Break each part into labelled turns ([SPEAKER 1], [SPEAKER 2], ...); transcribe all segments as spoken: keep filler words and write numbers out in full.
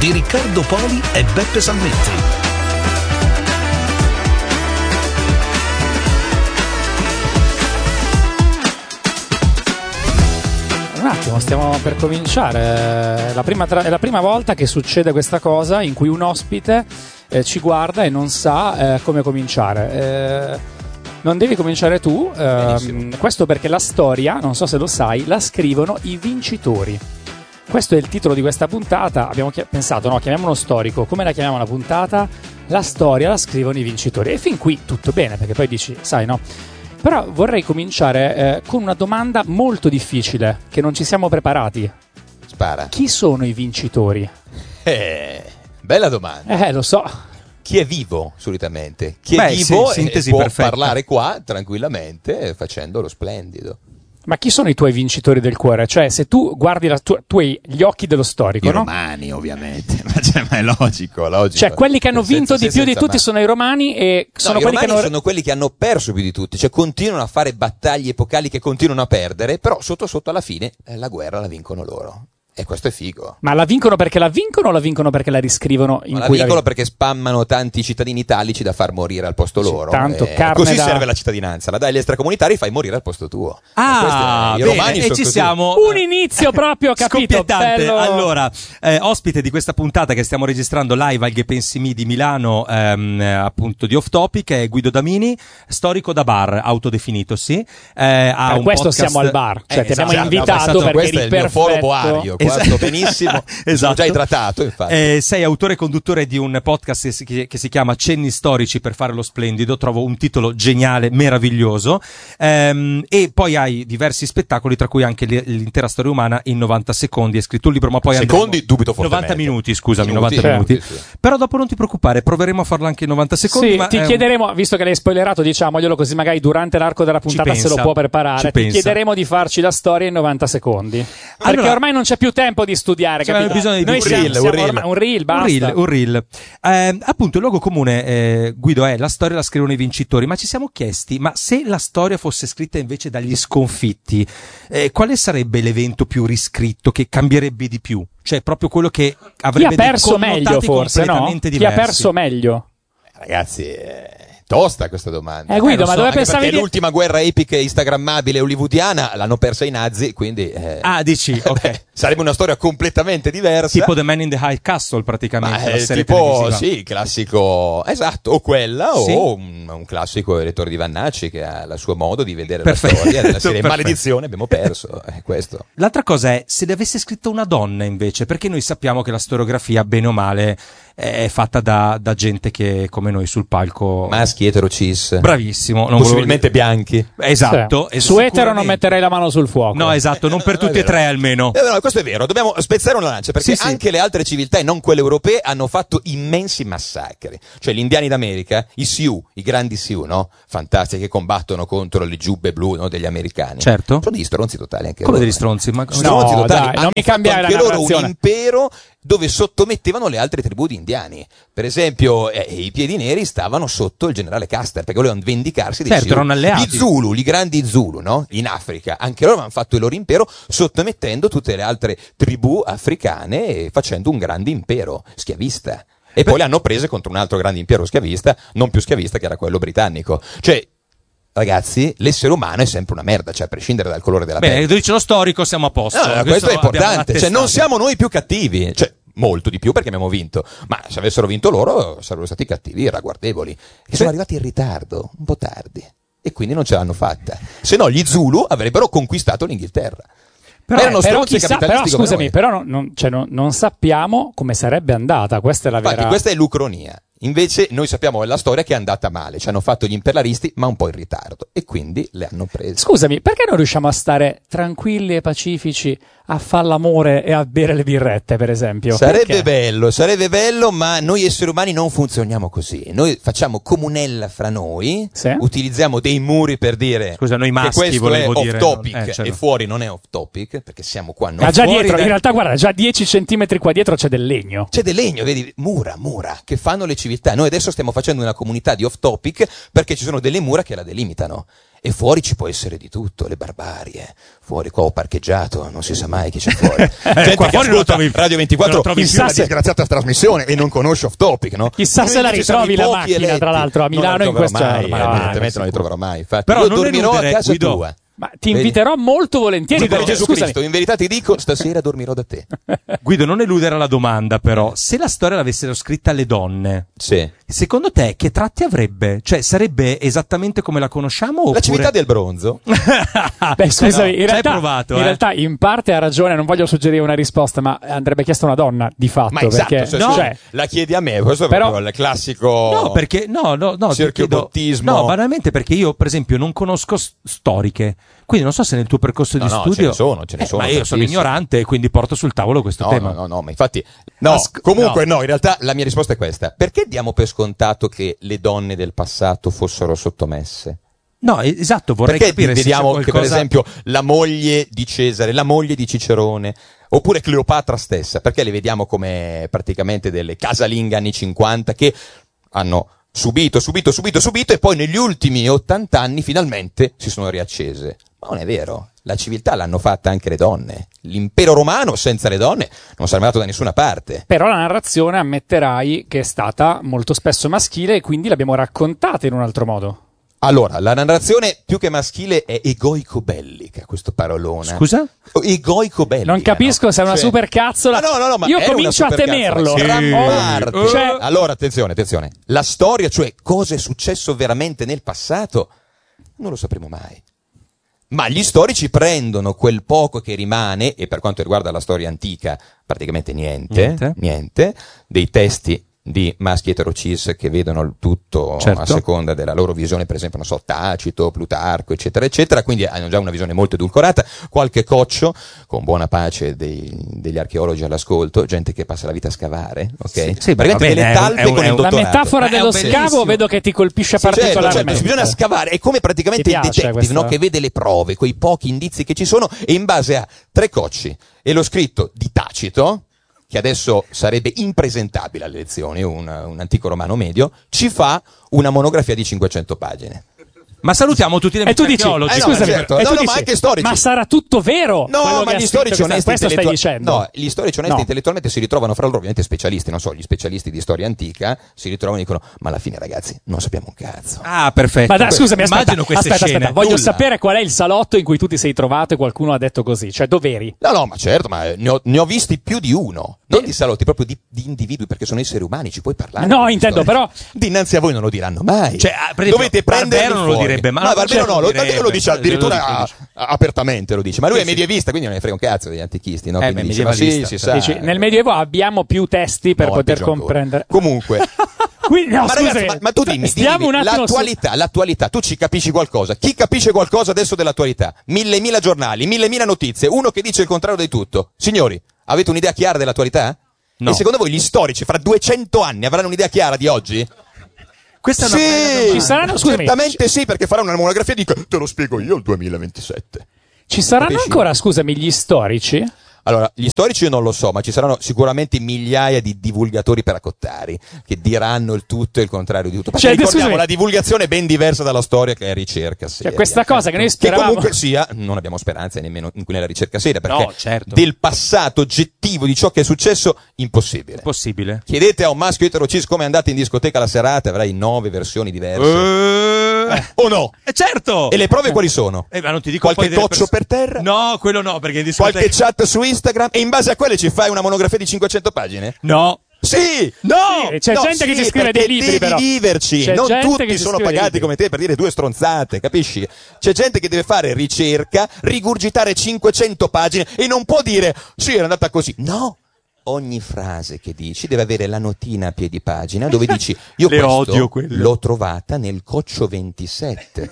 [SPEAKER 1] di Riccardo Poli e Beppe Salmetti.
[SPEAKER 2] Un attimo, stiamo per cominciare. La prima tra- è la prima volta che succede questa cosa in cui un ospite eh, ci guarda e non sa eh, come cominciare. Eh, non devi cominciare tu, ehm, questo perché la storia, non so se lo sai, la scrivono i vincitori. Questo è il titolo di questa puntata. Abbiamo chi- pensato, no, chiamiamolo storico. Come la chiamiamo la puntata? La storia la scrivono i vincitori. E fin qui tutto bene, perché poi dici, sai, no? Però vorrei cominciare eh, con una domanda molto difficile, che non ci siamo preparati.
[SPEAKER 3] Spara.
[SPEAKER 2] Chi sono i vincitori?
[SPEAKER 3] Eh, bella domanda.
[SPEAKER 2] Eh, lo so.
[SPEAKER 3] Chi è vivo, solitamente? Chi
[SPEAKER 4] Beh,
[SPEAKER 3] è vivo
[SPEAKER 4] sì,
[SPEAKER 3] e
[SPEAKER 4] sintesi
[SPEAKER 3] può
[SPEAKER 4] perfetta.
[SPEAKER 3] parlare qua tranquillamente facendo lo splendido.
[SPEAKER 2] Ma chi sono i tuoi vincitori del cuore? Cioè, se tu guardi la tua, tu hai gli occhi dello storico,
[SPEAKER 4] I
[SPEAKER 2] no?
[SPEAKER 4] romani, ovviamente, ma, cioè, ma è logico, logico.
[SPEAKER 2] Cioè, quelli che hanno
[SPEAKER 3] Senza
[SPEAKER 2] vinto
[SPEAKER 3] se,
[SPEAKER 2] di più di
[SPEAKER 3] senza
[SPEAKER 2] tutti
[SPEAKER 3] ma.
[SPEAKER 2] sono i romani e sono
[SPEAKER 3] No,
[SPEAKER 2] quelli
[SPEAKER 3] i
[SPEAKER 2] che
[SPEAKER 3] romani
[SPEAKER 2] hanno...
[SPEAKER 3] sono quelli che hanno perso più di tutti, cioè continuano a fare battaglie epocali che continuano a perdere, però sotto sotto alla fine eh, la guerra la vincono loro. E questo è figo.
[SPEAKER 2] Ma la vincono perché la vincono o la vincono perché la riscrivono in
[SPEAKER 3] Ma la
[SPEAKER 2] cui
[SPEAKER 3] vincono
[SPEAKER 2] la vin-
[SPEAKER 3] perché spammano tanti cittadini italici da far morire al posto
[SPEAKER 2] Sì,
[SPEAKER 3] loro.
[SPEAKER 2] tanto
[SPEAKER 3] Eh,
[SPEAKER 2] carne
[SPEAKER 3] così
[SPEAKER 2] da-
[SPEAKER 3] serve la cittadinanza, la dai agli extracomunitari e fai morire al posto tuo.
[SPEAKER 4] Ah,
[SPEAKER 3] E questo è- i
[SPEAKER 4] bene,
[SPEAKER 3] romani
[SPEAKER 4] e
[SPEAKER 3] sono
[SPEAKER 4] ci
[SPEAKER 3] così.
[SPEAKER 4] siamo.
[SPEAKER 2] Un inizio proprio, capito?
[SPEAKER 4] Scoppiettante.
[SPEAKER 2] Bello.
[SPEAKER 4] Allora, eh, ospite di questa puntata che stiamo registrando live al Gepensimi di Milano, ehm, appunto di Off Topic, è Guido Damini, storico da bar, autodefinitosi. Eh, ha
[SPEAKER 2] Per
[SPEAKER 4] un
[SPEAKER 2] questo
[SPEAKER 4] podcast-
[SPEAKER 2] siamo al bar, cioè
[SPEAKER 4] Eh,
[SPEAKER 2] ti abbiamo
[SPEAKER 4] esatto.
[SPEAKER 2] invitato
[SPEAKER 3] Esatto,
[SPEAKER 2] perché
[SPEAKER 3] questo è
[SPEAKER 2] eri
[SPEAKER 3] il mio foro
[SPEAKER 2] perfetto.
[SPEAKER 3] boario, qua
[SPEAKER 4] Esatto.
[SPEAKER 3] sto benissimo.
[SPEAKER 4] Esatto.
[SPEAKER 3] Sono già idratato, infatti.
[SPEAKER 4] Eh, sei autore e conduttore di un podcast che si, che si chiama Cenni Storici per fare lo splendido. Trovo un titolo geniale, meraviglioso. Ehm, e poi hai diversi spettacoli, tra cui anche l- l'intera storia umana in novanta secondi. Hai scritto un libro, ma poi
[SPEAKER 3] Secondi,
[SPEAKER 4] andremo-
[SPEAKER 3] dubito fortemente.
[SPEAKER 4] novanta minuti, scusami,
[SPEAKER 3] Minuti,
[SPEAKER 4] novanta
[SPEAKER 3] minuti,
[SPEAKER 4] minuti.
[SPEAKER 3] sì.
[SPEAKER 4] Però dopo non ti preoccupare, proveremo a farlo anche in novanta secondi.
[SPEAKER 2] Sì,
[SPEAKER 4] ma
[SPEAKER 2] ti
[SPEAKER 4] è un-
[SPEAKER 2] chiederemo, visto che l'hai spoilerato, diciamoglielo così magari durante l'arco della puntata
[SPEAKER 4] pensa,
[SPEAKER 2] se lo può
[SPEAKER 4] ci
[SPEAKER 2] preparare. Ti
[SPEAKER 4] pensa.
[SPEAKER 2] chiederemo di farci la storia in novanta secondi. Perché
[SPEAKER 4] Allora-
[SPEAKER 2] ormai non c'è più tempo di studiare,
[SPEAKER 4] Cioè,
[SPEAKER 2] capito?
[SPEAKER 4] bisogno di
[SPEAKER 2] Noi
[SPEAKER 4] un
[SPEAKER 2] siamo,
[SPEAKER 3] reel,
[SPEAKER 2] siamo
[SPEAKER 3] un reel.
[SPEAKER 2] ormai- un reel, basta.
[SPEAKER 4] Un reel, un reel. Eh, appunto, il luogo comune, eh, Guido, è la storia la scrivono i vincitori, ma ci siamo chiesti, ma se la storia fosse scritta invece dagli sconfitti, eh, quale sarebbe l'evento più riscritto, che cambierebbe di più? Cioè, proprio quello che
[SPEAKER 2] Chi
[SPEAKER 4] avrebbe
[SPEAKER 2] ha
[SPEAKER 4] dei
[SPEAKER 2] perso meglio,
[SPEAKER 4] connotati
[SPEAKER 2] forse, no?
[SPEAKER 4] completamente
[SPEAKER 2] Chi ha
[SPEAKER 4] diversi.
[SPEAKER 2] perso meglio?
[SPEAKER 3] Ragazzi, è tosta questa domanda.
[SPEAKER 2] Eh, Guido,
[SPEAKER 4] lo
[SPEAKER 2] ma
[SPEAKER 4] so,
[SPEAKER 2] dove
[SPEAKER 3] Anche
[SPEAKER 2] pensavi
[SPEAKER 3] perché
[SPEAKER 2] di...
[SPEAKER 3] l'ultima guerra epica instagrammabile hollywoodiana l'hanno persa i nazi, quindi eh,
[SPEAKER 4] Ah, dici, ok.
[SPEAKER 3] sarebbe una storia completamente diversa.
[SPEAKER 4] Tipo The Man in the High Castle, praticamente,
[SPEAKER 3] Ma
[SPEAKER 4] la
[SPEAKER 3] è
[SPEAKER 4] serie
[SPEAKER 3] tipo,
[SPEAKER 4] televisiva.
[SPEAKER 3] sì, il classico, esatto, o quella
[SPEAKER 4] Sì.
[SPEAKER 3] o un, un classico elettore di Vannacci che ha il suo modo di vedere
[SPEAKER 4] Perfetto.
[SPEAKER 3] la storia della serie
[SPEAKER 4] Perfetto.
[SPEAKER 3] maledizione, abbiamo perso, è questo.
[SPEAKER 4] L'altra cosa è se le avesse scritto una donna invece, perché noi sappiamo che la storiografia, bene o male, è fatta da, da gente che come noi sul palco.
[SPEAKER 3] Maschi etero cis,
[SPEAKER 4] Bravissimo, non
[SPEAKER 3] possibilmente
[SPEAKER 4] volevo
[SPEAKER 3] bianchi.
[SPEAKER 4] dire- Esatto.
[SPEAKER 2] Sì.
[SPEAKER 4] e
[SPEAKER 2] Su etero non
[SPEAKER 4] sicuramente-
[SPEAKER 2] metterei la mano sul fuoco.
[SPEAKER 4] No, esatto, non per
[SPEAKER 3] No, no,
[SPEAKER 4] tutti
[SPEAKER 3] è
[SPEAKER 4] e
[SPEAKER 3] vero.
[SPEAKER 4] tre almeno.
[SPEAKER 3] Eh, no, questo è vero, dobbiamo spezzare una lancia perché
[SPEAKER 4] Sì, sì.
[SPEAKER 3] anche le altre civiltà e non quelle europee hanno fatto immensi massacri. Cioè gli indiani d'America, i Sioux, i grandi Sioux, no? Fantastici, che combattono contro le giubbe blu, no? Degli americani.
[SPEAKER 4] Certo.
[SPEAKER 3] Sono degli stronzi totali anche
[SPEAKER 4] Come
[SPEAKER 3] loro.
[SPEAKER 4] degli stronzi? Ma
[SPEAKER 3] Stronzi
[SPEAKER 2] No,
[SPEAKER 3] totali.
[SPEAKER 2] dai, non
[SPEAKER 3] Hanno
[SPEAKER 2] mi
[SPEAKER 3] fatto
[SPEAKER 2] cambiare la
[SPEAKER 3] anche loro un
[SPEAKER 2] narrazione.
[SPEAKER 3] impero dove sottomettevano le altre tribù di indiani. Per esempio, eh, i piedi neri stavano sotto il generale Custer perché volevano vendicarsi dei
[SPEAKER 4] Certo,
[SPEAKER 3] Sioux.
[SPEAKER 4] erano alleati.
[SPEAKER 3] Gli Zulu, i grandi Zulu, no? In Africa, anche loro avevano fatto il loro impero sottomettendo tutte le altre tribù africane e facendo un grande impero schiavista. E poi le hanno prese contro un altro grande impero schiavista, non più schiavista, che era quello britannico. Cioè, ragazzi, l'essere umano è sempre una merda, cioè a prescindere dal colore della
[SPEAKER 4] Bene,
[SPEAKER 3] pelle.
[SPEAKER 4] dice lo storico, siamo a posto.
[SPEAKER 3] No, no, questo è
[SPEAKER 4] abbiamo
[SPEAKER 3] importante, cioè non
[SPEAKER 4] l'attestato.
[SPEAKER 3] siamo noi più cattivi, cioè molto di più perché abbiamo vinto, ma se avessero vinto loro sarebbero stati cattivi, ragguardevoli, che sono arrivati in ritardo, un po' tardi, e quindi non ce l'hanno fatta. Se no gli Zulu avrebbero conquistato l'Inghilterra.
[SPEAKER 2] Però,
[SPEAKER 3] Erano
[SPEAKER 2] però,
[SPEAKER 3] stronzi
[SPEAKER 2] chissà, però
[SPEAKER 3] capitalisti come
[SPEAKER 2] scusami,
[SPEAKER 3] noi.
[SPEAKER 2] però non, non- cioè, non- non sappiamo come sarebbe andata. Questa è la
[SPEAKER 3] Infatti
[SPEAKER 2] vera.
[SPEAKER 3] questa è l'ucronia. Invece noi sappiamo la storia che è andata male, ci hanno fatto gli imperialisti ma un po' in ritardo e quindi le hanno prese.
[SPEAKER 2] Scusami, perché non riusciamo a stare tranquilli e pacifici a fare l'amore e a bere le birrette, per esempio?
[SPEAKER 3] Sarebbe
[SPEAKER 2] Perché?
[SPEAKER 3] bello, sarebbe bello, ma noi esseri umani non funzioniamo così. Noi facciamo comunella fra noi,
[SPEAKER 2] Sì.
[SPEAKER 3] utilizziamo dei muri per dire
[SPEAKER 4] Scusa, noi maschi,
[SPEAKER 3] che questo è
[SPEAKER 4] volevo
[SPEAKER 3] off
[SPEAKER 4] dire.
[SPEAKER 3] topic
[SPEAKER 4] Eh, certo.
[SPEAKER 3] e fuori non è off topic, perché siamo qua noi.
[SPEAKER 2] Ah, già
[SPEAKER 3] Fuori
[SPEAKER 2] dietro,
[SPEAKER 3] da-
[SPEAKER 2] in realtà, guarda, già dieci centimetri qua dietro c'è del legno.
[SPEAKER 3] C'è del legno, vedi, mura, mura, che fanno le civiltà civiltà. Noi adesso stiamo facendo una comunità di off topic perché ci sono delle mura che la delimitano. E fuori ci può essere di tutto, le barbarie. Fuori qua ho parcheggiato, non si sa mai chi c'è fuori. Gente
[SPEAKER 4] qua
[SPEAKER 3] che
[SPEAKER 4] fuori lo
[SPEAKER 3] ascolta
[SPEAKER 4] trovi-
[SPEAKER 3] Radio ventiquattro
[SPEAKER 4] lo trovi
[SPEAKER 3] in
[SPEAKER 2] più
[SPEAKER 3] una
[SPEAKER 2] se-
[SPEAKER 3] disgraziata trasmissione e non conosce off topic, no?
[SPEAKER 2] Chissà se la
[SPEAKER 3] Noi ci siamo
[SPEAKER 2] ritrovi
[SPEAKER 3] i
[SPEAKER 2] la
[SPEAKER 3] pochi
[SPEAKER 2] macchina,
[SPEAKER 3] eletti.
[SPEAKER 2] tra l'altro, a
[SPEAKER 3] Non
[SPEAKER 2] Milano
[SPEAKER 3] la
[SPEAKER 2] in questi
[SPEAKER 3] troverò
[SPEAKER 2] giorni.
[SPEAKER 3] mai,
[SPEAKER 2] Ma va,
[SPEAKER 3] evidentemente non li
[SPEAKER 2] sicuro.
[SPEAKER 3] troverò mai. Infatti,
[SPEAKER 4] Però
[SPEAKER 3] io
[SPEAKER 4] non
[SPEAKER 3] dormirò a
[SPEAKER 4] eludere,
[SPEAKER 3] casa
[SPEAKER 4] Guido.
[SPEAKER 3] tua.
[SPEAKER 2] Ma ti
[SPEAKER 3] Vedi?
[SPEAKER 2] inviterò molto volentieri.
[SPEAKER 3] Guido
[SPEAKER 2] perché,
[SPEAKER 3] Gesù
[SPEAKER 2] scusami,
[SPEAKER 3] Cristo, in verità ti dico, stasera dormirò da te.
[SPEAKER 4] Guido, non eludere la domanda, però. Se la storia l'avessero scritta alle donne,
[SPEAKER 3] Sì.
[SPEAKER 4] secondo te che tratti avrebbe? Cioè, sarebbe esattamente come la conosciamo? Oppure...
[SPEAKER 3] La civiltà del bronzo.
[SPEAKER 2] Beh, scusami,
[SPEAKER 4] no,
[SPEAKER 2] in,
[SPEAKER 4] ci hai
[SPEAKER 2] realtà,
[SPEAKER 4] provato,
[SPEAKER 2] in
[SPEAKER 4] eh.
[SPEAKER 2] realtà in parte ha ragione, non voglio suggerire una risposta, ma andrebbe chiesta a una donna, di fatto.
[SPEAKER 3] Ma esatto,
[SPEAKER 2] perché,
[SPEAKER 3] cioè,
[SPEAKER 4] no.
[SPEAKER 3] scusa,
[SPEAKER 2] cioè,
[SPEAKER 3] la chiedi a me, questo è
[SPEAKER 2] Però-
[SPEAKER 3] proprio il classico.
[SPEAKER 4] No, perché no, no, no, ti
[SPEAKER 3] Cerchio
[SPEAKER 4] chiedo-
[SPEAKER 3] bottismo.
[SPEAKER 4] No, banalmente perché io, per esempio, non conosco s- storiche. Quindi non so se nel tuo percorso
[SPEAKER 3] No,
[SPEAKER 4] di
[SPEAKER 3] no,
[SPEAKER 4] studio.
[SPEAKER 3] ce ne sono, ce ne
[SPEAKER 4] Eh,
[SPEAKER 3] sono
[SPEAKER 4] Ma io sono
[SPEAKER 3] tantissime.
[SPEAKER 4] ignorante e quindi porto sul tavolo questo
[SPEAKER 3] No,
[SPEAKER 4] tema.
[SPEAKER 3] no, no, no, ma infatti. No,
[SPEAKER 4] Asc-
[SPEAKER 3] comunque
[SPEAKER 4] no.
[SPEAKER 3] no. in realtà la mia risposta è questa. Perché diamo per scontato che le donne del passato fossero sottomesse?
[SPEAKER 4] No, eh, esatto, vorrei
[SPEAKER 3] Perché
[SPEAKER 4] capire se
[SPEAKER 3] vediamo
[SPEAKER 4] c'è
[SPEAKER 3] che per
[SPEAKER 4] qualcosa-
[SPEAKER 3] esempio la moglie di Cesare, la moglie di Cicerone, oppure Cleopatra stessa, perché le vediamo come praticamente delle casalinghe anni cinquanta che hanno subito, subito, subito, subito e poi negli ultimi ottanta anni finalmente si sono riaccese. Ma non è vero, la civiltà l'hanno fatta anche le donne. L'impero romano senza le donne non sarebbe andato da nessuna parte.
[SPEAKER 2] però la narrazione ammetterai che è stata molto spesso maschile e quindi l'abbiamo raccontata in un altro modo.
[SPEAKER 3] Allora, la narrazione più che maschile è egoico-bellica, questo parolone.
[SPEAKER 4] Scusa?
[SPEAKER 3] Egoico-bellica.
[SPEAKER 2] Non capisco
[SPEAKER 3] no?
[SPEAKER 2] se è una
[SPEAKER 3] Cioè-
[SPEAKER 2] supercazzola.
[SPEAKER 3] Ma no, no, no, ma
[SPEAKER 2] Io
[SPEAKER 3] è una
[SPEAKER 2] comincio a
[SPEAKER 3] supercazzola,
[SPEAKER 2] temerlo.
[SPEAKER 3] gran
[SPEAKER 2] Sì.
[SPEAKER 3] parte.
[SPEAKER 2] Cioè-
[SPEAKER 3] Allora, attenzione, attenzione. La storia, cioè cosa è successo veramente nel passato, non lo sapremo mai. Ma gli storici prendono quel poco che rimane, e per quanto riguarda la storia antica, praticamente niente,
[SPEAKER 4] Niente.
[SPEAKER 3] niente, dei testi di maschi eterocis che vedono il tutto
[SPEAKER 4] Certo.
[SPEAKER 3] a seconda della loro visione, per esempio, non so, Tacito, Plutarco, eccetera, eccetera, quindi hanno già una visione molto edulcorata, qualche coccio, con buona pace dei- degli archeologi all'ascolto, gente che passa la vita a scavare, ok?
[SPEAKER 4] Sì, sì,
[SPEAKER 3] Praticamente
[SPEAKER 4] va bene,
[SPEAKER 3] delle
[SPEAKER 4] è un-
[SPEAKER 3] talpe
[SPEAKER 4] è un-
[SPEAKER 3] con
[SPEAKER 4] è
[SPEAKER 3] il
[SPEAKER 4] un-
[SPEAKER 2] La
[SPEAKER 3] dottorato.
[SPEAKER 2] metafora
[SPEAKER 4] Ma è
[SPEAKER 2] dello
[SPEAKER 4] un
[SPEAKER 2] scavo
[SPEAKER 4] bellissimo.
[SPEAKER 2] vedo che ti colpisce
[SPEAKER 3] Sì, certo,
[SPEAKER 2] particolarmente.
[SPEAKER 3] certo, bisogna scavare, è come praticamente
[SPEAKER 2] Ti
[SPEAKER 3] il
[SPEAKER 2] piace
[SPEAKER 3] detective,
[SPEAKER 2] questa-
[SPEAKER 3] no? Che vede le prove, quei pochi indizi che ci sono, e in base a tre cocci e lo scritto di Tacito, che adesso sarebbe impresentabile alle lezioni, un, un antico romano medio, ci fa una monografia di cinquecento pagine.
[SPEAKER 4] Ma salutiamo tutti i
[SPEAKER 2] E tu dici,
[SPEAKER 4] archeologi.
[SPEAKER 3] Eh no,
[SPEAKER 2] scusami,
[SPEAKER 3] certo.
[SPEAKER 2] e
[SPEAKER 3] No,
[SPEAKER 2] tu
[SPEAKER 3] no,
[SPEAKER 2] dici,
[SPEAKER 3] ma anche storici.
[SPEAKER 2] ma sarà tutto vero? quello
[SPEAKER 3] No,
[SPEAKER 2] che
[SPEAKER 3] ma
[SPEAKER 2] ha
[SPEAKER 3] gli
[SPEAKER 2] scritto
[SPEAKER 3] storici
[SPEAKER 2] questa-
[SPEAKER 3] onesti
[SPEAKER 2] questo stai
[SPEAKER 3] intellettual-
[SPEAKER 2] dicendo.
[SPEAKER 3] No, gli storici onesti
[SPEAKER 2] No.
[SPEAKER 3] intellettualmente si ritrovano fra loro, ovviamente specialisti, non so, gli specialisti di storia antica si ritrovano e dicono "Ma alla fine, ragazzi, non sappiamo un cazzo".
[SPEAKER 4] Ah, perfetto.
[SPEAKER 2] Ma dai, scusami, aspetta,
[SPEAKER 4] Immagino queste
[SPEAKER 2] aspetta,
[SPEAKER 4] scene.
[SPEAKER 2] aspetta, voglio
[SPEAKER 3] Nulla.
[SPEAKER 2] sapere qual è il salotto in cui tu ti sei trovato e qualcuno ha detto così, cioè dov'eri?
[SPEAKER 3] No, no, ma certo, ma ne ho, ne ho visti più di uno. Non di salotti, proprio di, di individui, perché sono esseri umani, ci puoi parlare.
[SPEAKER 2] No,
[SPEAKER 3] di
[SPEAKER 2] intendo,
[SPEAKER 3] storia.
[SPEAKER 2] però-
[SPEAKER 3] Dinanzi a voi non lo diranno mai.
[SPEAKER 4] Cioè, ah, per esempio,
[SPEAKER 3] dovete
[SPEAKER 4] Barbero
[SPEAKER 3] prenderli
[SPEAKER 4] non lo
[SPEAKER 3] fuori.
[SPEAKER 4] direbbe, ma-
[SPEAKER 3] No, Barbero
[SPEAKER 4] certo
[SPEAKER 3] no,
[SPEAKER 4] lo
[SPEAKER 3] lo,
[SPEAKER 4] direbbe.
[SPEAKER 3] lo dice addirittura
[SPEAKER 4] Lo
[SPEAKER 3] a-
[SPEAKER 4] dice.
[SPEAKER 3] a- apertamente, lo dice. Ma lui è
[SPEAKER 4] Sì, sì.
[SPEAKER 3] medievista, quindi non ne frega un cazzo degli antichisti, no?
[SPEAKER 4] Eh,
[SPEAKER 3] Quindi
[SPEAKER 4] beh,
[SPEAKER 3] dice, ma sì,
[SPEAKER 4] medievalista,
[SPEAKER 3] si
[SPEAKER 4] certo.
[SPEAKER 3] sa.
[SPEAKER 2] Dici, nel Medioevo abbiamo più testi per
[SPEAKER 3] No, è
[SPEAKER 2] poter
[SPEAKER 3] peggio ancora.
[SPEAKER 2] comprendere.
[SPEAKER 3] Comunque,
[SPEAKER 2] Quindi, no,
[SPEAKER 3] ma ragazzi,
[SPEAKER 2] scusami,
[SPEAKER 3] ma, ma tu dimmi, dimmi,
[SPEAKER 2] stiamo un attimo su-
[SPEAKER 3] l'attualità, l'attualità, tu ci capisci qualcosa? Chi capisce qualcosa adesso dell'attualità? Mille mila giornali, mille mila notizie, uno che dice il contrario di tutto. Signori, avete un'idea chiara dell'attualità?
[SPEAKER 4] No.
[SPEAKER 3] E secondo voi gli storici fra duecento anni avranno un'idea chiara di oggi?
[SPEAKER 4] Questa è una bella
[SPEAKER 3] Sì,
[SPEAKER 4] domanda.
[SPEAKER 2] Ci saranno- scusami,
[SPEAKER 3] certamente sì, perché farà una monografia di te lo spiego io il duemilaventisette.
[SPEAKER 2] Ci saranno
[SPEAKER 3] Capisci?
[SPEAKER 2] ancora, scusami, gli storici?
[SPEAKER 3] Allora, gli storici io non lo so, ma ci saranno sicuramente migliaia di divulgatori peracottari che diranno il tutto e il contrario di tutto. Perché
[SPEAKER 2] Cioè,
[SPEAKER 3] ricordiamo,
[SPEAKER 2] scusami.
[SPEAKER 3] la divulgazione è ben diversa dalla storia, che è ricerca seria.
[SPEAKER 2] Cioè, questa cosa che noi
[SPEAKER 3] Che
[SPEAKER 2] speravamo...
[SPEAKER 3] comunque sia, non abbiamo speranze nemmeno in nella ricerca seria, perché
[SPEAKER 4] No, certo.
[SPEAKER 3] del passato oggettivo di ciò che è successo, impossibile.
[SPEAKER 4] Possibile.
[SPEAKER 3] Chiedete a un maschio eterocis come è andato in discoteca la serata, avrai nove versioni diverse.
[SPEAKER 4] Eh,
[SPEAKER 3] O no?
[SPEAKER 4] eh, certo.
[SPEAKER 3] E le prove quali sono?
[SPEAKER 4] Eh, ma non ti dico
[SPEAKER 3] Qualche
[SPEAKER 4] poi delle
[SPEAKER 3] coccio
[SPEAKER 4] pers-
[SPEAKER 3] per terra?
[SPEAKER 4] No, quello no, perché in discoteca...
[SPEAKER 3] Qualche chat su Instagram? E in base a quelle ci fai una monografia di cinquecento pagine?
[SPEAKER 4] No.
[SPEAKER 3] Sì! No!
[SPEAKER 2] Sì, c'è
[SPEAKER 3] No,
[SPEAKER 2] gente che
[SPEAKER 3] sì,
[SPEAKER 2] si scrive
[SPEAKER 3] perché
[SPEAKER 2] dei libri,
[SPEAKER 3] devi
[SPEAKER 2] però.
[SPEAKER 3] viverci.
[SPEAKER 2] C'è
[SPEAKER 3] Non
[SPEAKER 2] gente
[SPEAKER 3] tutti
[SPEAKER 2] che si
[SPEAKER 3] sono
[SPEAKER 2] scrive dei
[SPEAKER 3] pagati
[SPEAKER 2] libri.
[SPEAKER 3] come te per dire due stronzate, capisci? C'è gente che deve fare ricerca, rigurgitare cinquecento pagine e non può dire sì, era andata così. No! Ogni frase che dici deve avere la notina a piedi pagina dove dici io
[SPEAKER 4] Le
[SPEAKER 3] questo
[SPEAKER 4] odio quelle.
[SPEAKER 3] l'ho trovata nel Coccio ventisette.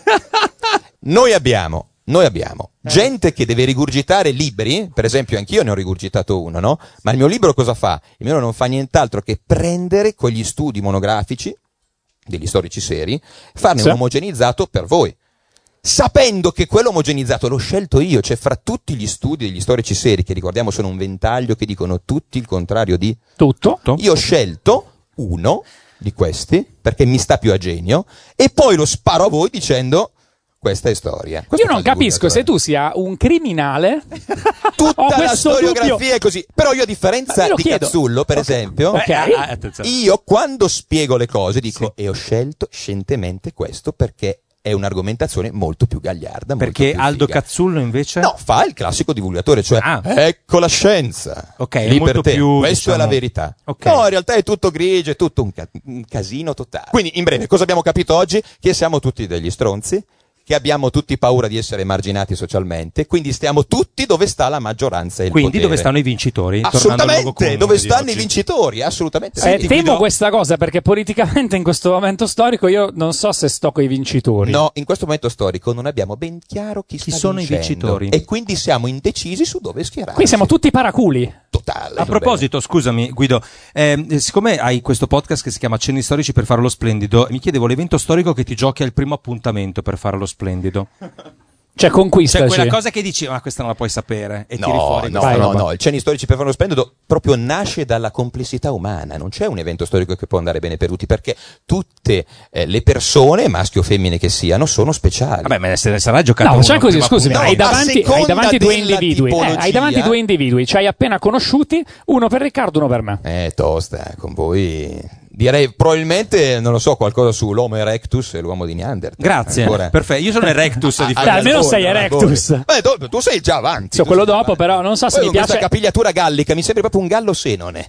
[SPEAKER 3] Noi abbiamo Noi abbiamo gente che deve rigurgitare libri, per esempio anch'io ne ho rigurgitato uno, no? Ma il mio libro cosa fa? Il mio libro non fa nient'altro che prendere quegli studi monografici degli storici seri, farne
[SPEAKER 2] Sì.
[SPEAKER 3] un omogenizzato per voi. Sapendo che quello omogenizzato l'ho scelto io, cioè fra tutti gli studi degli storici seri, che ricordiamo sono un ventaglio che dicono tutti il contrario di...
[SPEAKER 2] Tutto?
[SPEAKER 3] Io ho scelto uno di questi, perché mi sta più a genio, e poi lo sparo a voi dicendo questa è storia. Questo
[SPEAKER 2] io non capisco se tu sia un criminale
[SPEAKER 3] tutta
[SPEAKER 2] ho
[SPEAKER 3] la
[SPEAKER 2] questo
[SPEAKER 3] storiografia
[SPEAKER 2] dubbio.
[SPEAKER 3] è così, però io a differenza di
[SPEAKER 2] chiedo.
[SPEAKER 3] Cazzullo per
[SPEAKER 2] Okay.
[SPEAKER 3] esempio
[SPEAKER 2] Ok.
[SPEAKER 4] Ah,
[SPEAKER 3] io quando spiego le cose dico e ho scelto scientemente questo perché è un'argomentazione molto più gagliarda.
[SPEAKER 4] Perché
[SPEAKER 3] molto più
[SPEAKER 4] Aldo
[SPEAKER 3] figa.
[SPEAKER 4] Cazzullo invece?
[SPEAKER 3] No, fa il classico divulgatore, cioè
[SPEAKER 4] Ah.
[SPEAKER 3] ecco la scienza.
[SPEAKER 4] Ok, è
[SPEAKER 3] lì
[SPEAKER 4] molto
[SPEAKER 3] per te.
[SPEAKER 4] più,
[SPEAKER 3] Questo
[SPEAKER 4] diciamo-
[SPEAKER 3] è la verità.
[SPEAKER 4] Ok.
[SPEAKER 3] No, in realtà è tutto grigio, è tutto un, ca- un casino totale. Quindi, in breve, cosa abbiamo capito oggi? Che siamo tutti degli stronzi, che abbiamo tutti paura di essere emarginati socialmente, quindi stiamo tutti dove sta la maggioranza e il
[SPEAKER 4] Quindi
[SPEAKER 3] potere.
[SPEAKER 4] dove stanno i vincitori? Tornando al luogo
[SPEAKER 3] Assolutamente,
[SPEAKER 4] comune
[SPEAKER 3] dove
[SPEAKER 4] di
[SPEAKER 3] stanno
[SPEAKER 4] oggi.
[SPEAKER 3] i vincitori? Assolutamente
[SPEAKER 2] Eh,
[SPEAKER 3] sì.
[SPEAKER 2] temo
[SPEAKER 4] Guido-
[SPEAKER 2] questa cosa perché politicamente in questo momento storico io non so se sto coi vincitori.
[SPEAKER 3] No, in questo momento storico non abbiamo ben chiaro chi,
[SPEAKER 4] Chi
[SPEAKER 3] sta
[SPEAKER 4] sono i
[SPEAKER 3] vincendo,
[SPEAKER 4] vincitori.
[SPEAKER 3] e quindi siamo indecisi su dove schierarci.
[SPEAKER 2] Qui siamo tutti paraculi.
[SPEAKER 3] totale.
[SPEAKER 4] A proposito, scusami Guido, ehm, siccome hai questo podcast che si chiama Cenni Storici per fare lo splendido, mi chiedevo l'evento storico che ti giochi al primo appuntamento per fare lo splendido.
[SPEAKER 2] Cioè, conquistaci.
[SPEAKER 4] Cioè quella cosa che dici, ma questa non la puoi sapere, e tiri
[SPEAKER 3] No,
[SPEAKER 4] fuori
[SPEAKER 3] no,
[SPEAKER 4] questa
[SPEAKER 3] no,
[SPEAKER 4] roba.
[SPEAKER 3] no, il Cenni Storici per fare lo splendido proprio nasce dalla complessità umana, non c'è un evento storico che può andare bene per tutti, perché tutte eh, le persone, maschi o femmine che siano, sono speciali.
[SPEAKER 4] Vabbè, ma se ne sarà giocato
[SPEAKER 2] No,
[SPEAKER 4] uno
[SPEAKER 2] c'è così,
[SPEAKER 4] prima
[SPEAKER 2] scusami,
[SPEAKER 3] No,
[SPEAKER 2] hai,
[SPEAKER 3] a
[SPEAKER 2] davanti, hai
[SPEAKER 3] seconda
[SPEAKER 2] davanti due
[SPEAKER 3] della
[SPEAKER 2] individui, eh,
[SPEAKER 3] tipologia-
[SPEAKER 2] hai davanti due individui, ci hai appena conosciuti, uno per Riccardo, uno per me.
[SPEAKER 3] Eh, tosta, con voi direi probabilmente, non lo so, qualcosa sull'Homo erectus e l'uomo di Neanderthal.
[SPEAKER 4] Grazie,
[SPEAKER 3] Ancora.
[SPEAKER 4] perfetto, io sono erectus di
[SPEAKER 3] Ah,
[SPEAKER 2] Dai, almeno
[SPEAKER 3] Alboni,
[SPEAKER 2] sei
[SPEAKER 3] Alboni.
[SPEAKER 2] erectus.
[SPEAKER 3] Beh, tu, tu sei già avanti.
[SPEAKER 2] So,
[SPEAKER 3] tu
[SPEAKER 2] quello
[SPEAKER 3] sei già
[SPEAKER 2] dopo,
[SPEAKER 3] avanti.
[SPEAKER 2] però, non so se
[SPEAKER 3] Poi
[SPEAKER 2] mi
[SPEAKER 3] con questa
[SPEAKER 2] piace-
[SPEAKER 3] capigliatura gallica mi sembri proprio un gallo senone.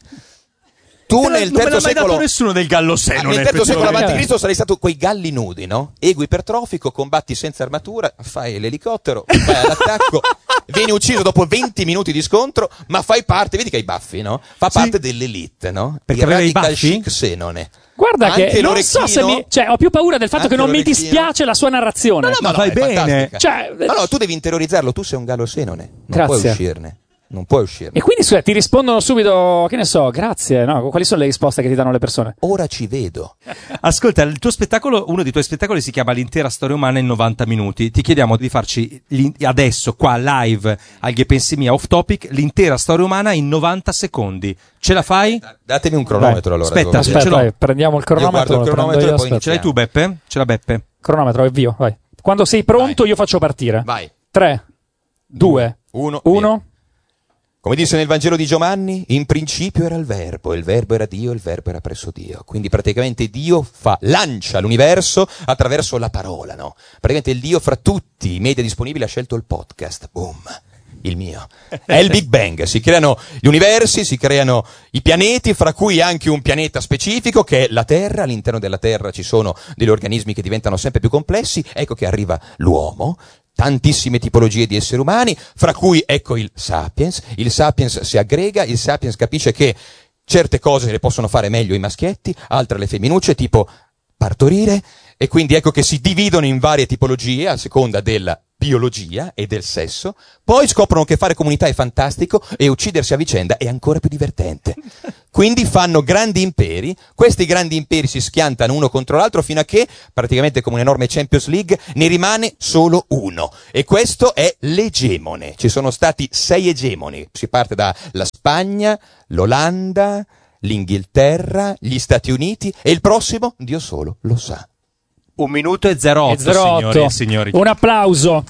[SPEAKER 3] Tu
[SPEAKER 4] Non
[SPEAKER 3] nel
[SPEAKER 4] me l'ha
[SPEAKER 3] terzo
[SPEAKER 4] mai
[SPEAKER 3] secolo
[SPEAKER 4] dato nessuno del gallo
[SPEAKER 3] Ah,
[SPEAKER 4] senone.
[SPEAKER 3] nel terzo secolo
[SPEAKER 4] effettivamente.
[SPEAKER 3] avanti Cristo sarei stato quei galli nudi, no? Ego ipertrofico, combatti senza armatura, fai l'elicottero, vai all'attacco, vieni ucciso dopo venti minuti di scontro, ma fai parte, vedi che hai i baffi, no? Fa
[SPEAKER 4] Sì.
[SPEAKER 3] parte dell'elite, no?
[SPEAKER 4] Perché
[SPEAKER 3] Il
[SPEAKER 4] aveva i
[SPEAKER 3] radical
[SPEAKER 4] baffi?
[SPEAKER 3] chic senone.
[SPEAKER 2] Guarda
[SPEAKER 3] Anche
[SPEAKER 2] che non so se
[SPEAKER 3] l'orecchino-
[SPEAKER 2] mi... Cioè, ho più paura del fatto
[SPEAKER 3] Anche
[SPEAKER 2] che non mi
[SPEAKER 3] l'orecchino.
[SPEAKER 2] dispiace la sua narrazione.
[SPEAKER 3] No, no,
[SPEAKER 4] Ma
[SPEAKER 3] no,
[SPEAKER 4] fai
[SPEAKER 3] è
[SPEAKER 4] bene.
[SPEAKER 3] fantastica.
[SPEAKER 2] Cioè,
[SPEAKER 3] no, no, tu devi interiorizzarlo, tu sei un gallo senone, non
[SPEAKER 2] Grazie.
[SPEAKER 3] puoi uscirne. Non puoi uscirne.
[SPEAKER 2] E quindi scusa, ti rispondono subito, che ne so, grazie, no? Quali sono le risposte che ti danno le persone?
[SPEAKER 3] Ora ci vedo.
[SPEAKER 4] Ascolta, il tuo spettacolo, uno dei tuoi spettacoli si chiama L'intera storia umana in novanta minuti. Ti chiediamo di farci l'in- adesso, qua, live, al Che pensi mia, off topic, l'intera storia umana in novanta secondi. Ce la fai?
[SPEAKER 3] Datemi un cronometro allora.
[SPEAKER 4] Aspetta,
[SPEAKER 3] devo vedere.
[SPEAKER 4] ce
[SPEAKER 2] Aspetta,
[SPEAKER 4] l'ho.
[SPEAKER 2] vai, prendiamo il cronometro.
[SPEAKER 3] guardo il
[SPEAKER 2] lo prendo
[SPEAKER 3] cronometro
[SPEAKER 2] io,
[SPEAKER 3] e poi
[SPEAKER 2] aspetta.
[SPEAKER 4] Ce l'hai tu, Beppe? Ce l'ha Beppe?
[SPEAKER 2] Cronometro, avvio, vai. Quando sei pronto,
[SPEAKER 3] Vai.
[SPEAKER 2] io faccio partire.
[SPEAKER 3] Vai.
[SPEAKER 2] tre, due,
[SPEAKER 3] Uno.
[SPEAKER 2] uno.
[SPEAKER 3] Come disse nel Vangelo di Giovanni, in principio era il verbo, e il verbo era Dio, e il verbo era presso Dio. Quindi praticamente Dio fa, lancia l'universo attraverso la parola, no? Praticamente il Dio fra tutti i media disponibili ha scelto il podcast. Boom. Il mio. È il Big Bang. Si creano gli universi, si creano i pianeti, fra cui anche un pianeta specifico che è la Terra. All'interno della Terra ci sono degli organismi che diventano sempre più complessi. Ecco che arriva l'uomo. Tantissime tipologie di esseri umani, fra cui ecco il Sapiens. Il Sapiens si aggrega, il Sapiens capisce che certe cose le possono fare meglio i maschietti, altre le femminucce, tipo partorire, e quindi ecco che si dividono in varie tipologie a seconda della biologia e del sesso. Poi scoprono che fare comunità è fantastico e uccidersi a vicenda è ancora più divertente. Quindi fanno grandi imperi, questi grandi imperi si schiantano uno contro l'altro fino a che, praticamente come un'enorme Champions League, ne rimane solo uno. E questo è l'egemone. Ci sono stati sei egemoni. Si parte dalla Spagna, l'Olanda, l'Inghilterra, gli Stati Uniti, e il prossimo, Dio solo lo sa.
[SPEAKER 4] Un minuto e zero
[SPEAKER 2] E
[SPEAKER 4] otto,
[SPEAKER 2] zero otto.
[SPEAKER 4] signori e signori.
[SPEAKER 2] Un applauso.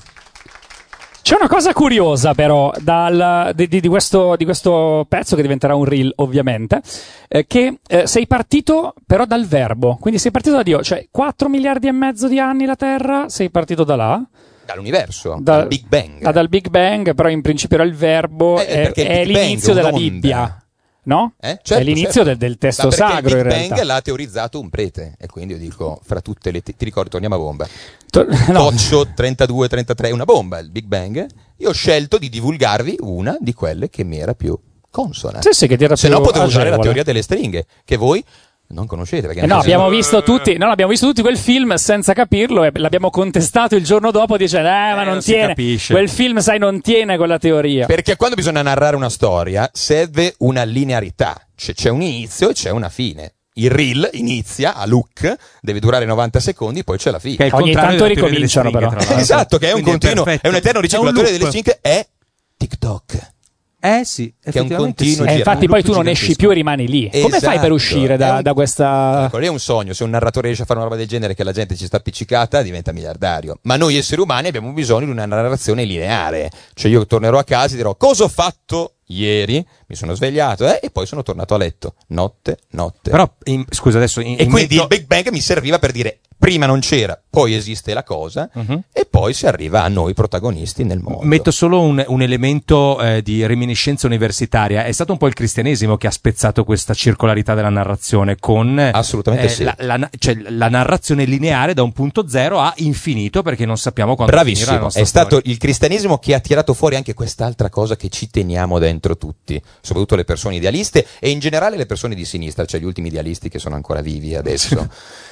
[SPEAKER 2] C'è una cosa curiosa però dal, di, di- di questo, di questo pezzo che diventerà un reel ovviamente, eh, che eh, sei partito però dal verbo, quindi sei partito da Dio, cioè quattro miliardi e mezzo di anni la Terra, sei partito da là?
[SPEAKER 3] Dall'universo,
[SPEAKER 2] Da-
[SPEAKER 3] dal Big Bang.
[SPEAKER 2] Ah, dal Big Bang, però in principio era il verbo,
[SPEAKER 3] Eh,
[SPEAKER 2] è,
[SPEAKER 3] perché il
[SPEAKER 2] è
[SPEAKER 3] Big Bang
[SPEAKER 2] l'inizio
[SPEAKER 3] è
[SPEAKER 2] della
[SPEAKER 3] un'onda.
[SPEAKER 2] Bibbia. No?
[SPEAKER 3] Eh? Certo,
[SPEAKER 2] è l'inizio
[SPEAKER 3] certo.
[SPEAKER 2] del, del testo
[SPEAKER 3] Ma perché
[SPEAKER 2] sacro
[SPEAKER 3] il
[SPEAKER 2] in
[SPEAKER 3] Big
[SPEAKER 2] realtà.
[SPEAKER 3] Bang l'ha teorizzato un prete, e quindi io dico, fra tutte le te- ti ricordi, torniamo a bomba.
[SPEAKER 2] To- no.
[SPEAKER 3] Toccio trentadue trentatré è una bomba, il Big Bang. Io ho scelto di divulgarvi una di quelle che mi era più consona.
[SPEAKER 2] Sì, sì, che ti era
[SPEAKER 3] Se
[SPEAKER 2] più
[SPEAKER 3] no potevo usare la
[SPEAKER 2] agevole.
[SPEAKER 3] teoria delle stringhe, che voi non conoscete. Perché
[SPEAKER 2] Eh no,
[SPEAKER 3] non
[SPEAKER 2] abbiamo visto tutti, no, abbiamo visto tutti quel film senza capirlo e l'abbiamo contestato il giorno dopo dicendo eh, ma
[SPEAKER 4] Eh,
[SPEAKER 2] non
[SPEAKER 4] non si
[SPEAKER 2] tiene.
[SPEAKER 4] capisce.
[SPEAKER 2] Quel film, sai, non tiene quella teoria.
[SPEAKER 3] Perché quando bisogna narrare una storia serve una linearità, cioè, c'è un inizio e c'è una fine. Il reel inizia a look, deve durare novanta secondi, poi c'è la fine.
[SPEAKER 4] Che è il
[SPEAKER 2] Ogni
[SPEAKER 4] contrario
[SPEAKER 2] tanto
[SPEAKER 4] della teoria delle
[SPEAKER 2] ricominciano,
[SPEAKER 4] stringhe,
[SPEAKER 2] però.
[SPEAKER 4] tra l'altro.
[SPEAKER 3] Esatto, che è un
[SPEAKER 4] Quindi
[SPEAKER 3] continuo,
[SPEAKER 4] perfetto.
[SPEAKER 3] è un eterno
[SPEAKER 4] È un
[SPEAKER 3] riciclatore
[SPEAKER 4] loop.
[SPEAKER 3] delle stringhe, è TikTok.
[SPEAKER 4] Eh sì,
[SPEAKER 3] che è un
[SPEAKER 4] effettivamente
[SPEAKER 3] continuo
[SPEAKER 2] E
[SPEAKER 3] giro-
[SPEAKER 2] infatti
[SPEAKER 3] un
[SPEAKER 2] poi tu
[SPEAKER 3] loop
[SPEAKER 2] non esci
[SPEAKER 3] gigantesco.
[SPEAKER 2] più e rimani lì. Come fai per
[SPEAKER 3] Esatto,
[SPEAKER 2] uscire
[SPEAKER 3] è
[SPEAKER 2] da,
[SPEAKER 3] un-
[SPEAKER 2] da questa...
[SPEAKER 3] Ecco, lì è un sogno, se un narratore riesce a fare una roba del genere che la gente ci sta appiccicata diventa miliardario, ma noi esseri umani abbiamo bisogno di una narrazione lineare, cioè io tornerò a casa e dirò cosa ho fatto ieri, mi sono svegliato eh, e poi sono tornato a letto, notte, notte.
[SPEAKER 4] Però, in- scusa, adesso... In,
[SPEAKER 3] E
[SPEAKER 4] in
[SPEAKER 3] quindi
[SPEAKER 4] mezzo-
[SPEAKER 3] il Big Bang mi serviva per dire prima non c'era, poi esiste la cosa
[SPEAKER 4] Mhm.
[SPEAKER 3] e poi si arriva a noi protagonisti nel mondo.
[SPEAKER 4] Metto solo un, un elemento eh, di reminiscenza universitaria. È stato un po' il cristianesimo che ha spezzato questa circolarità della narrazione con eh,
[SPEAKER 3] Assolutamente sì.
[SPEAKER 4] la, la- cioè, la narrazione lineare da un punto zero a infinito, perché non sappiamo quando finirà la
[SPEAKER 3] Bravissimo,
[SPEAKER 4] nostra
[SPEAKER 3] è stato
[SPEAKER 4] storia.
[SPEAKER 3] il cristianesimo che ha tirato fuori anche quest'altra cosa che ci teniamo dentro tutti, soprattutto le persone idealiste e in generale le persone di sinistra, cioè gli ultimi idealisti che sono ancora vivi adesso.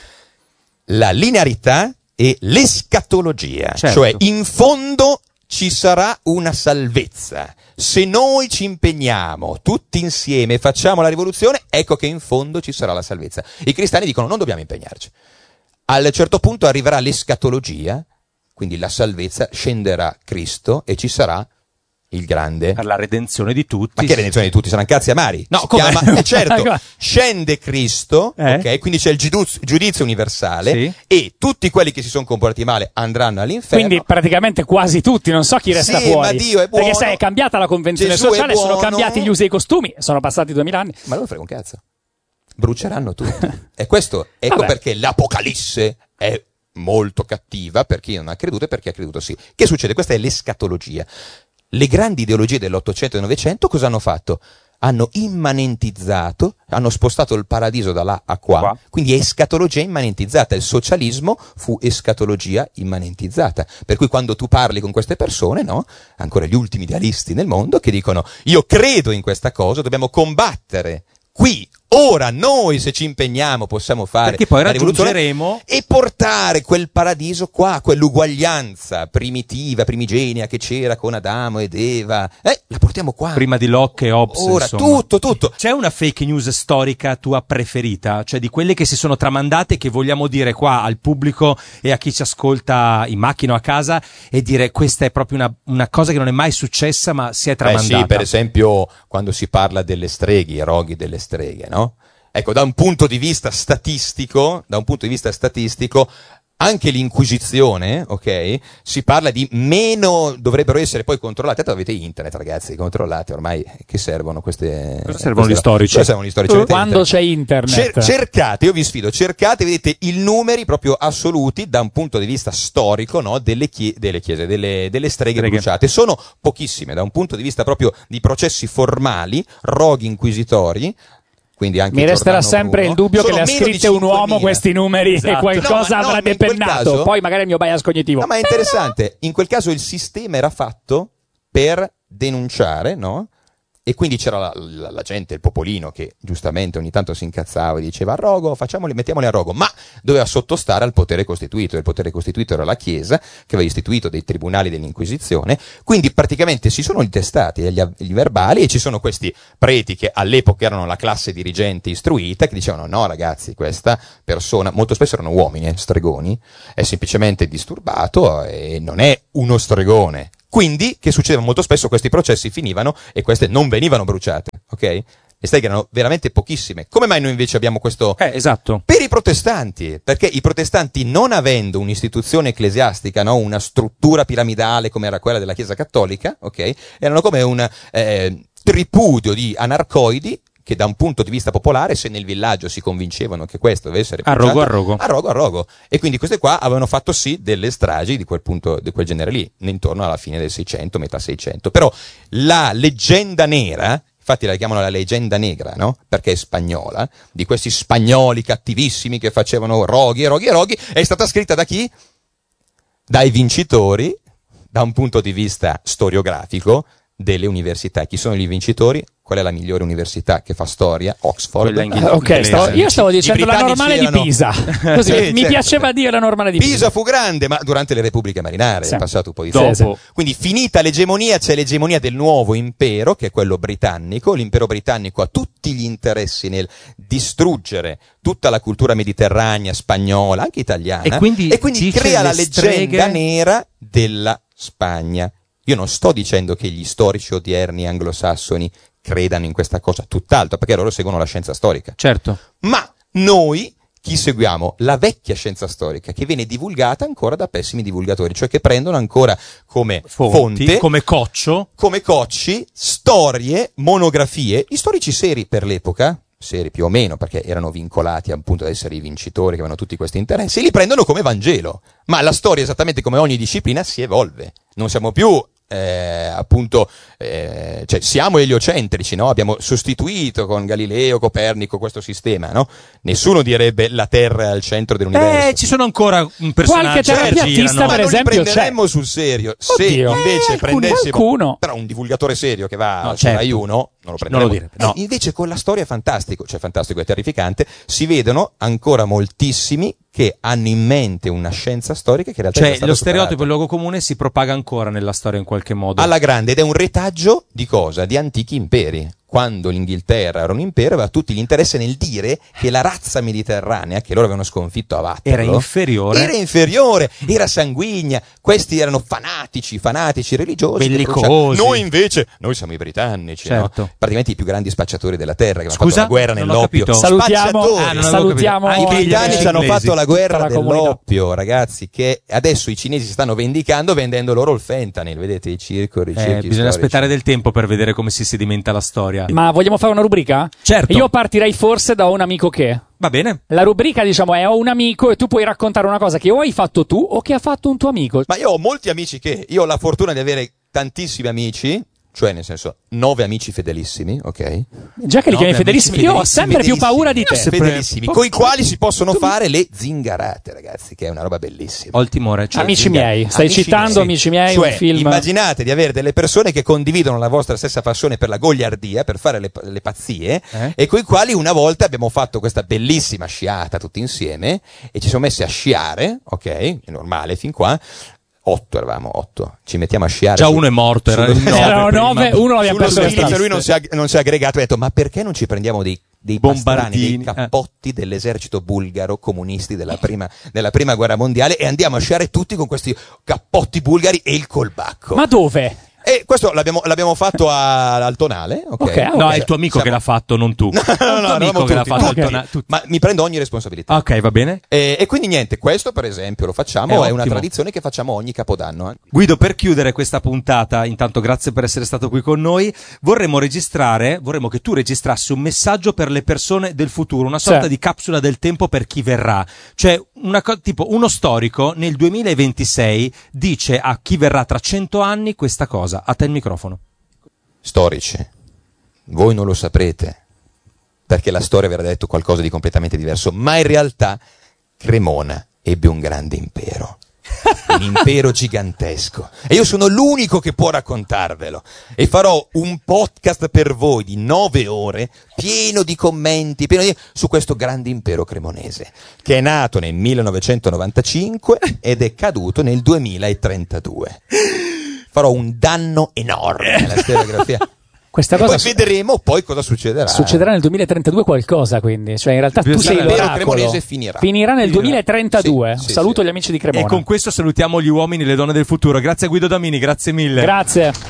[SPEAKER 3] La linearità e l'escatologia,
[SPEAKER 4] Certo.
[SPEAKER 3] cioè in fondo ci sarà una salvezza. Se noi ci impegniamo tutti insieme e facciamo la rivoluzione, ecco che in fondo ci sarà la salvezza. I cristiani dicono non dobbiamo impegnarci. Al certo punto arriverà l'escatologia, quindi la salvezza, scenderà Cristo e ci sarà il grande...
[SPEAKER 4] Per la redenzione di tutti.
[SPEAKER 3] Ma che redenzione di tutti? Saranno cazzi amari?
[SPEAKER 4] No,
[SPEAKER 3] Si
[SPEAKER 4] com'è?
[SPEAKER 3] chiama- eh, certo, scende Cristo,
[SPEAKER 4] Eh?
[SPEAKER 3] ok? Quindi c'è il giudizio, giudizio universale
[SPEAKER 4] Sì.
[SPEAKER 3] e tutti quelli che si sono comportati male andranno all'inferno.
[SPEAKER 2] Quindi praticamente quasi tutti, non so chi resta
[SPEAKER 3] Sì,
[SPEAKER 2] fuori.
[SPEAKER 3] ma Dio è buono.
[SPEAKER 2] Perché sai, è cambiata la convenzione
[SPEAKER 3] Gesù è
[SPEAKER 2] sociale, sono
[SPEAKER 3] buono.
[SPEAKER 2] cambiati gli usi e i costumi, sono passati duemila anni.
[SPEAKER 3] Ma non frega un cazzo. Bruceranno tutti. E questo, ecco
[SPEAKER 2] Vabbè.
[SPEAKER 3] perché l'Apocalisse è molto cattiva per chi non ha creduto e per chi ha creduto sì. Che succede? Questa è l'escatologia. Le grandi ideologie dell'Ottocento e del Novecento cosa hanno fatto? Hanno immanentizzato, hanno spostato il paradiso da là a qua,
[SPEAKER 4] Qua.
[SPEAKER 3] quindi è escatologia immanentizzata. Il socialismo fu escatologia immanentizzata. Per cui quando tu parli con queste persone, no? Ancora gli ultimi idealisti nel mondo che dicono io credo in questa cosa, dobbiamo combattere qui, ora, noi se ci impegniamo possiamo fare
[SPEAKER 4] Perché poi
[SPEAKER 3] la rivoluzione
[SPEAKER 4] raggiungeremo-
[SPEAKER 3] e portare quel paradiso qua, quell'uguaglianza primitiva, primigenia che c'era con Adamo ed Eva, eh, la portiamo qua.
[SPEAKER 4] Prima di Locke e Hobbes,
[SPEAKER 3] Ora,
[SPEAKER 4] insomma.
[SPEAKER 3] tutto, tutto.
[SPEAKER 4] C'è una fake news storica tua preferita? Cioè di quelle che si sono tramandate che vogliamo dire qua al pubblico e a chi ci ascolta in macchina o a casa e dire questa è proprio una, una cosa che non è mai successa ma si è
[SPEAKER 3] Beh
[SPEAKER 4] tramandata?
[SPEAKER 3] sì, per esempio quando si parla delle streghe, i roghi delle streghe, no? Ecco, da un punto di vista statistico, da un punto di vista statistico, anche l'Inquisizione, ok? Si parla di meno, dovrebbero essere poi controllate. Tanto avete internet, ragazzi, controllate ormai, che servono queste...
[SPEAKER 4] Cosa servono
[SPEAKER 3] queste-
[SPEAKER 4] gli storici?
[SPEAKER 3] Cosa servono gli storici? Avete
[SPEAKER 2] Quando c'è
[SPEAKER 3] internet.
[SPEAKER 2] internet.
[SPEAKER 3] Cer- cercate, io vi sfido, cercate, vedete i numeri proprio assoluti da un punto di vista storico, no? Delle, chie- delle chiese, delle, delle streghe,
[SPEAKER 4] Streghe.
[SPEAKER 3] bruciate. Sono pochissime, da un punto di vista proprio di processi formali, roghi inquisitori. Quindi anche
[SPEAKER 2] Mi resterà
[SPEAKER 3] Giordano
[SPEAKER 2] sempre
[SPEAKER 3] Bruno.
[SPEAKER 2] il dubbio che
[SPEAKER 3] Sono
[SPEAKER 2] le ha
[SPEAKER 3] meno di
[SPEAKER 2] scritte un uomo
[SPEAKER 3] cinquemila.
[SPEAKER 2] questi numeri
[SPEAKER 4] Esatto.
[SPEAKER 2] e qualcosa
[SPEAKER 3] No, ma- no,
[SPEAKER 2] avrà
[SPEAKER 3] ma in quel
[SPEAKER 2] depennato.
[SPEAKER 3] caso-
[SPEAKER 2] Poi magari il mio bias cognitivo.
[SPEAKER 3] No, ma è interessante. In quel caso il sistema era fatto per denunciare, no? E quindi c'era la, la- la gente, il popolino, che giustamente ogni tanto si incazzava e diceva a rogo, facciamoli, mettiamoli a rogo, ma doveva sottostare al potere costituito. Il potere costituito era la Chiesa, che aveva istituito dei tribunali dell'Inquisizione, quindi praticamente si sono intestati gli, av- gli verbali e ci sono questi preti che all'epoca erano la classe dirigente istruita, che dicevano no ragazzi, questa persona, molto spesso erano uomini, eh, stregoni, è semplicemente disturbato e non è uno stregone. Quindi, che succedeva molto spesso, questi processi finivano e queste non venivano bruciate, ok? Le streghe erano veramente pochissime. Come mai noi invece abbiamo questo...
[SPEAKER 4] Eh, esatto.
[SPEAKER 3] Per i protestanti, perché i protestanti non avendo un'istituzione ecclesiastica, no? Una struttura piramidale come era quella della Chiesa Cattolica, ok? Erano come un eh, tripudio di anarcoidi che da un punto di vista popolare, se nel villaggio si convincevano che questo deve essere
[SPEAKER 4] A rogo,
[SPEAKER 3] bruciato,
[SPEAKER 4] a rogo.
[SPEAKER 3] a rogo a rogo. E quindi queste qua avevano fatto sì delle stragi di quel punto, di quel genere lì, intorno alla fine del Seicento, metà Seicento. Però la leggenda nera, infatti la chiamano la leggenda negra, no? Perché è spagnola, di questi spagnoli cattivissimi che facevano roghi e roghi e roghi, è stata scritta da chi? Dai vincitori, da un punto di vista storiografico, delle università. Chi sono i vincitori? Qual è la migliore università che fa storia? Oxford.
[SPEAKER 4] Quella inglese.
[SPEAKER 2] Ah, ok, stavo- io stavo
[SPEAKER 3] I
[SPEAKER 2] dicendo la
[SPEAKER 3] britannici
[SPEAKER 2] normale
[SPEAKER 3] erano-
[SPEAKER 2] di Pisa. Così,
[SPEAKER 3] Sì,
[SPEAKER 2] mi
[SPEAKER 3] certo.
[SPEAKER 2] piaceva dire la normale di Pisa.
[SPEAKER 3] Pisa fu grande, ma durante le repubbliche marinare
[SPEAKER 2] Sì.
[SPEAKER 3] è passato un po' di
[SPEAKER 2] Sì,
[SPEAKER 3] tempo.
[SPEAKER 2] sì.
[SPEAKER 3] Quindi finita l'egemonia c'è l'egemonia del nuovo impero, che è quello britannico. L'impero britannico ha tutti gli interessi nel distruggere tutta la cultura mediterranea, spagnola, anche italiana,
[SPEAKER 4] E quindi dice
[SPEAKER 3] crea la
[SPEAKER 4] le
[SPEAKER 3] leggenda
[SPEAKER 4] streghe-
[SPEAKER 3] nera della Spagna Io non sto dicendo che gli storici odierni anglosassoni credano in questa cosa, tutt'altro, perché loro seguono la scienza storica.
[SPEAKER 4] Certo.
[SPEAKER 3] Ma noi chi seguiamo? La vecchia scienza storica, che viene divulgata ancora da pessimi divulgatori, cioè che prendono ancora come
[SPEAKER 4] Fonti,
[SPEAKER 3] fonte,
[SPEAKER 4] come coccio,
[SPEAKER 3] come cocci, storie, monografie, gli storici seri per l'epoca, seri più o meno, perché erano vincolati appunto ad essere i vincitori, che avevano tutti questi interessi, li prendono come Vangelo. Ma la storia, esattamente come ogni disciplina, si evolve. Non siamo più Eh, appunto eh, cioè siamo eliocentrici, no? Abbiamo sostituito con Galileo, Copernico questo sistema, no? Nessuno direbbe la Terra è al centro dell'universo.
[SPEAKER 4] Eh, ci sono ancora un personaggio
[SPEAKER 2] Qualche terapeutista,
[SPEAKER 3] ma
[SPEAKER 2] per
[SPEAKER 3] non
[SPEAKER 2] esempio,
[SPEAKER 3] li prenderemmo sul serio. Se
[SPEAKER 2] Oddio.
[SPEAKER 3] invece
[SPEAKER 2] Eh,
[SPEAKER 3] prendessimo
[SPEAKER 2] qualcuno.
[SPEAKER 3] però un divulgatore serio che va
[SPEAKER 4] No,
[SPEAKER 3] su
[SPEAKER 4] certo.
[SPEAKER 3] Rai uno, non lo
[SPEAKER 4] Non
[SPEAKER 3] prenderemo.
[SPEAKER 4] lo dire, no.
[SPEAKER 3] Eh, invece con la storia è fantastico, cioè fantastico è terrificante, si vedono ancora moltissimi che hanno in mente una scienza storica che in realtà è
[SPEAKER 4] Cioè,
[SPEAKER 3] stata
[SPEAKER 4] lo stereotipo, il
[SPEAKER 3] superata.
[SPEAKER 4] luogo comune si propaga ancora nella storia in qualche modo.
[SPEAKER 3] Alla grande, ed è un retaggio di cosa? Di antichi imperi. Quando l'Inghilterra era un impero, aveva tutti l'interesse nel dire che la razza mediterranea, che loro avevano sconfitto a Waterloo,
[SPEAKER 4] Era inferiore.
[SPEAKER 3] era inferiore, era sanguigna, questi erano fanatici, fanatici religiosi. che
[SPEAKER 4] Bellicosi.
[SPEAKER 3] bruciavano. Noi invece, noi siamo i britannici,
[SPEAKER 4] Certo.
[SPEAKER 3] no? Praticamente i più grandi spacciatori della terra, che hanno
[SPEAKER 4] Scusa?
[SPEAKER 3] fatto la guerra
[SPEAKER 4] Non ho
[SPEAKER 3] nell'oppio.
[SPEAKER 4] capito.
[SPEAKER 2] Salutiamo,
[SPEAKER 3] Spacciatori.
[SPEAKER 4] Ah, non avevo
[SPEAKER 2] salutiamo
[SPEAKER 4] capito.
[SPEAKER 3] I
[SPEAKER 4] Anche gli
[SPEAKER 3] britannici hanno
[SPEAKER 4] inglesi.
[SPEAKER 3] fatto la guerra
[SPEAKER 2] Tutta la comunità.
[SPEAKER 3] dell'oppio, ragazzi, che adesso i cinesi si stanno vendicando vendendo loro il fentanyl, vedete i circoli, i
[SPEAKER 4] Eh,
[SPEAKER 3] circhi
[SPEAKER 4] bisogna
[SPEAKER 3] storici.
[SPEAKER 4] aspettare del tempo per vedere come si sedimenta la storia.
[SPEAKER 2] Ma vogliamo fare una rubrica?
[SPEAKER 4] Certo.
[SPEAKER 2] Io partirei forse da un amico che.
[SPEAKER 4] Va bene.
[SPEAKER 2] La rubrica, diciamo, è ho un amico e tu puoi raccontare una cosa che o hai fatto tu o che ha fatto un tuo amico.
[SPEAKER 3] Ma io ho molti amici che, io ho la fortuna di avere tantissimi amici, cioè nel senso nove amici fedelissimi, ok?
[SPEAKER 2] Già che li
[SPEAKER 4] No,
[SPEAKER 2] chiami
[SPEAKER 4] beh,
[SPEAKER 2] fedelissimi,
[SPEAKER 4] amici
[SPEAKER 2] io ho
[SPEAKER 4] fedelissimi,
[SPEAKER 2] sempre più paura di te.
[SPEAKER 3] Fedelissimi, con i quali si possono fare le zingarate, ragazzi, che è una roba bellissima.
[SPEAKER 4] Ho il timore. Cioè,
[SPEAKER 2] Amici
[SPEAKER 3] Zingara-
[SPEAKER 2] miei, stai
[SPEAKER 3] Amici
[SPEAKER 2] citando
[SPEAKER 3] miei.
[SPEAKER 2] Amici miei,
[SPEAKER 3] Cioè,
[SPEAKER 2] un film.
[SPEAKER 3] immaginate di avere delle persone che condividono la vostra stessa passione per la goliardia, per fare le, le pazzie,
[SPEAKER 4] Eh?
[SPEAKER 3] e con i quali una volta abbiamo fatto questa bellissima sciata tutti insieme e ci siamo messi a sciare, ok? È normale fin qua. Otto eravamo, otto. Ci mettiamo a sciare.
[SPEAKER 4] Già
[SPEAKER 3] su-
[SPEAKER 4] uno è morto, era
[SPEAKER 3] sullo-
[SPEAKER 4] il nove
[SPEAKER 2] Erano
[SPEAKER 4] prima.
[SPEAKER 2] nove, uno l'abbiamo
[SPEAKER 3] sullo
[SPEAKER 2] perso per
[SPEAKER 3] Stelvio,
[SPEAKER 2] strada.
[SPEAKER 3] lui non si, è, non si è aggregato e ha detto ma perché non ci prendiamo dei, dei pastrani,
[SPEAKER 4] Bombardini,
[SPEAKER 3] dei cappotti dell'esercito bulgaro comunisti della prima, della prima guerra mondiale e andiamo a sciare tutti con questi cappotti bulgari e il colbacco.
[SPEAKER 2] Ma dove?
[SPEAKER 3] E questo l'abbiamo, l'abbiamo fatto a- al Tonale, ok?
[SPEAKER 2] Ok, ah,
[SPEAKER 4] No,
[SPEAKER 2] ok.
[SPEAKER 4] è il tuo amico
[SPEAKER 3] Siamo-
[SPEAKER 4] che l'ha fatto, non tu.
[SPEAKER 3] No, no,
[SPEAKER 4] È il tuo
[SPEAKER 3] no,
[SPEAKER 4] amico
[SPEAKER 3] eravamo
[SPEAKER 4] che l'ha
[SPEAKER 3] tutti,
[SPEAKER 4] fatto al
[SPEAKER 3] tutti.
[SPEAKER 4] tona- tutti.
[SPEAKER 3] Ma mi prendo ogni responsabilità.
[SPEAKER 4] Ok, va bene.
[SPEAKER 3] E, e quindi niente, questo per esempio lo facciamo,
[SPEAKER 4] È
[SPEAKER 3] è, una
[SPEAKER 4] ottimo.
[SPEAKER 3] tradizione che facciamo ogni capodanno. eh.
[SPEAKER 4] Guido, per chiudere questa puntata, intanto grazie per essere stato qui con noi, vorremmo registrare, vorremmo che tu registrassi un messaggio per le persone del futuro, una sorta
[SPEAKER 2] Sì.
[SPEAKER 4] di capsula del tempo per chi verrà. Cioè, una co- tipo uno storico nel duemilaventisei dice a chi verrà tra cento anni questa cosa. A te il microfono.
[SPEAKER 3] Storici, voi non lo saprete, perché la storia vi avrà detto qualcosa di completamente diverso, ma in realtà Cremona ebbe un grande impero. Un impero gigantesco e io sono l'unico che può raccontarvelo e farò un podcast per voi di nove ore pieno di commenti pieno di... su questo grande impero cremonese che è nato nel millenovecentonovantacinque ed è caduto nel duemilatrentadue. Farò un danno enorme alla storiografia.
[SPEAKER 2] Questa
[SPEAKER 3] E
[SPEAKER 2] cosa
[SPEAKER 3] poi
[SPEAKER 2] su-
[SPEAKER 3] vedremo poi cosa succederà.
[SPEAKER 2] succederà nel duemilatrentadue qualcosa, quindi. Cioè, in realtà tu
[SPEAKER 4] Bisogna
[SPEAKER 2] sei
[SPEAKER 4] sapere,
[SPEAKER 3] l'impero
[SPEAKER 2] l'oracolo.
[SPEAKER 3] cremonese finirà.
[SPEAKER 2] Finirà nel duemilatrentadue.
[SPEAKER 3] Sì, sì,
[SPEAKER 2] Saluto
[SPEAKER 3] sì.
[SPEAKER 2] gli amici di Cremona.
[SPEAKER 4] E con questo salutiamo gli uomini e le donne del futuro. Grazie a Guido Damini, grazie mille.
[SPEAKER 2] Grazie.